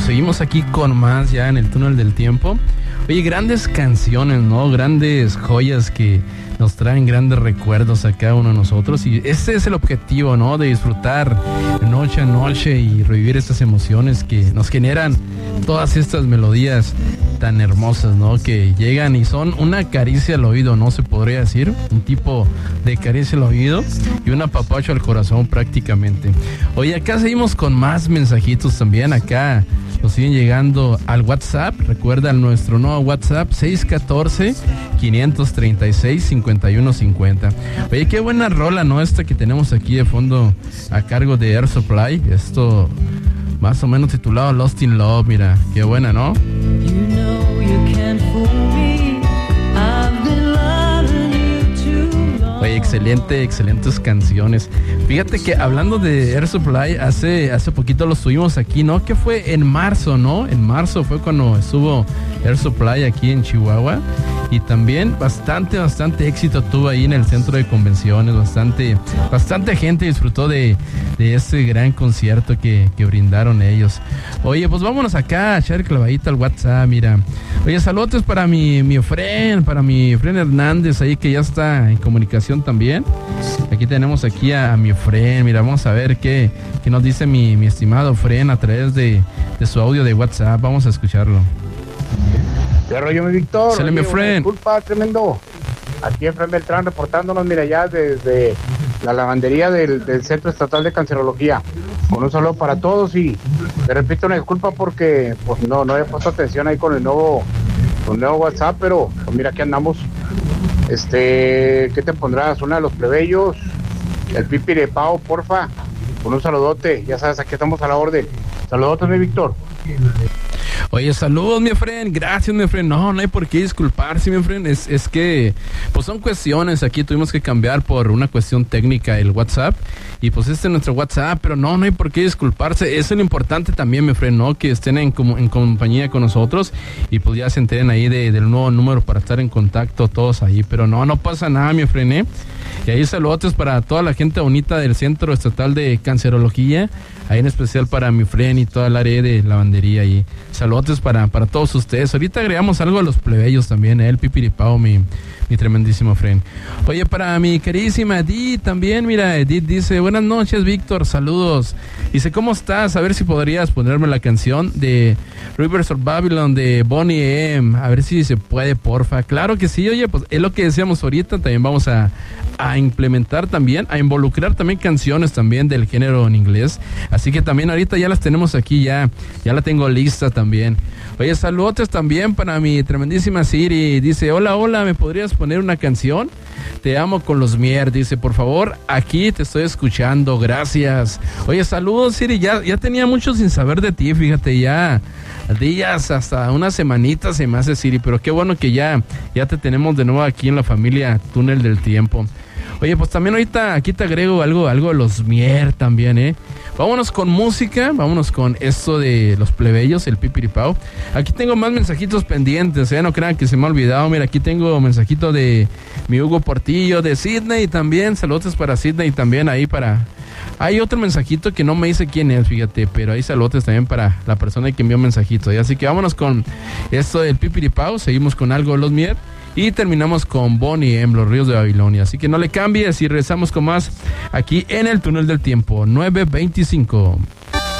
seguimos aquí con más ya en el túnel del tiempo. Oye, grandes canciones, ¿no? Grandes joyas que nos traen grandes recuerdos a cada uno de nosotros. Y ese es el objetivo, ¿no? De disfrutar noche a noche y revivir estas emociones que nos generan todas estas melodías tan hermosas, ¿no? Que llegan y son una caricia al oído, ¿no? Se podría decir, un tipo de caricia al oído y un apapacho al corazón prácticamente. Oye, acá seguimos con más mensajitos también. Acá nos siguen llegando al WhatsApp. Recuerda nuestro nuevo WhatsApp 614-536-5150. Oye, qué buena rola, ¿no? Esta que tenemos aquí de fondo a cargo de Air Supply. Esto más o menos titulado Lost in Love. Mira, qué buena, ¿no? Oye, excelentes canciones. Fíjate que hablando de Air Supply, hace poquito lo subimos aquí, ¿no? Que fue en marzo, ¿no? En marzo fue cuando estuvo Air Supply aquí en Chihuahua. Y también bastante éxito tuvo ahí en el centro de convenciones. Bastante gente disfrutó de este gran concierto que brindaron ellos. Oye, pues vámonos acá a echar clavadita al WhatsApp, mira. Oye, saludos para mi friend Hernández ahí que ya está en comunicación también. Aquí tenemos aquí a mi friend. Mira, vamos a ver qué nos dice mi estimado friend a través de su audio de WhatsApp. Vamos a escucharlo. ¿Qué rollo, mi Víctor? Sale, mi friend. Disculpa, tremendo. Aquí Efraín Beltrán reportándonos, mira, ya desde la lavandería del Centro Estatal de Cancerología. Con un saludo para todos y te repito una disculpa porque pues no he puesto atención ahí con el nuevo WhatsApp, pero pues mira, aquí andamos. ¿Qué te pondrás? Una de los plebeyos, el Pipi de Pau, porfa. Con un saludote, ya sabes, aquí estamos a la orden. Saludotes, mi Víctor. Oye, saludos, mi friend, gracias, mi friend. No hay por qué disculparse, mi friend. Es que, pues son cuestiones. Aquí tuvimos que cambiar por una cuestión técnica el WhatsApp. Y pues este es nuestro WhatsApp, pero no hay por qué disculparse. Eso es lo importante también, mi friend, ¿no? Que estén en compañía con nosotros y pues ya se enteren ahí del nuevo número para estar en contacto todos ahí. Pero no pasa nada, mi friend, ¿eh? Y ahí saludos para toda la gente bonita del Centro Estatal de Cancerología. Ahí en especial para mi friend y toda el área de lavandería ahí. Saludos para todos ustedes. Ahorita agregamos algo a los plebeyos también, el Pipiripao, mi tremendísimo friend. Oye, para mi queridísima Edith también, mira, Edith dice, buenas noches, Víctor, saludos. Dice, ¿cómo estás? A ver si podrías ponerme la canción de Rivers of Babylon de Bonnie M. A ver si se puede, porfa. Claro que sí, oye, pues es lo que decíamos ahorita, también vamos a implementar también, a involucrar también canciones también del género en inglés. Así que también ahorita ya las tenemos aquí, ya la tengo lista también. Oye, saludos también para mi tremendísima Siri. Dice, hola, ¿me podrías poner una canción? Te amo con los Mier. Dice, por favor, aquí te estoy escuchando, gracias. Oye, saludos, Siri, ya tenía mucho sin saber de ti, fíjate, ya días, hasta unas semanitas se me hace, Siri, pero qué bueno que ya te tenemos de nuevo aquí en la familia Túnel del Tiempo. Oye, pues también ahorita aquí te agrego algo de los Mier también, ¿eh? Vámonos con música, vámonos con esto de los plebeyos, el Pipiripao. Aquí tengo más mensajitos pendientes, no crean que se me ha olvidado. Mira, aquí tengo mensajito de mi Hugo Portillo, de Sydney también. Saludos para Sydney también ahí para... Hay otro mensajito que no me dice quién es, fíjate, pero hay saludos también para la persona que envió mensajito. Así que vámonos con esto del Pipiripao, seguimos con algo de los Mier. Y terminamos con Bonnie M, Los Ríos de Babilonia. Así que no le cambies y regresamos con más aquí en el Túnel del Tiempo, 9:25.